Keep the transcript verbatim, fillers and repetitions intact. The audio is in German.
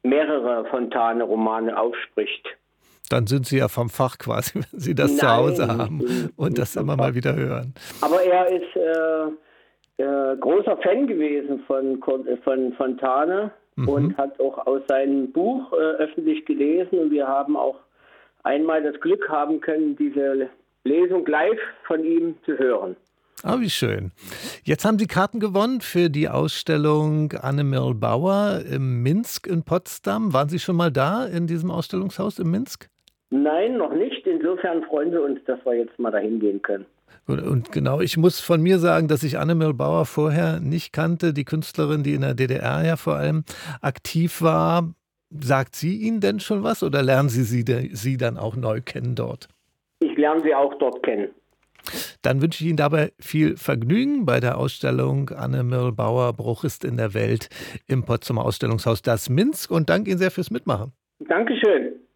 mehrere Fontane-Romane aufspricht. Dann sind Sie ja vom Fach quasi, wenn Sie das Nein, zu Hause haben nicht, und nicht das vom immer Fach. mal wieder hören. Aber er ist äh, äh, großer Fan gewesen von, von Fontane mhm. und hat auch aus seinem Buch äh, öffentlich gelesen. Und wir haben auch einmal das Glück haben können, diese Lesung live von ihm zu hören. Ah, wie schön. Jetzt haben Sie Karten gewonnen für die Ausstellung Anne-Merle Bauer im Minsk in Potsdam. Waren Sie schon mal da in diesem Ausstellungshaus in Minsk? Nein, noch nicht. Insofern freuen wir uns, dass wir jetzt mal dahin gehen können. Und, und genau, ich muss von mir sagen, dass ich Anne-Merle Bauer vorher nicht kannte, die Künstlerin, die in der D D R ja vor allem aktiv war. Sagt sie Ihnen denn schon was oder lernen Sie sie, sie dann auch neu kennen dort? Ich lerne sie auch dort kennen. Dann wünsche ich Ihnen dabei viel Vergnügen bei der Ausstellung Anne-Merle Bauer, Bruch ist in der Welt im Potsdamer Ausstellungshaus Das Minsk und danke Ihnen sehr fürs Mitmachen. Dankeschön.